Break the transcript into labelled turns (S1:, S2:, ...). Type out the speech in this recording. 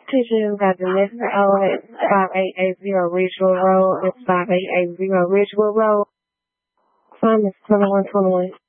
S1: Kitchen got the next at 5880 Ridgeville Road. It's 5880 Ridgeville Road. Time is 21:21.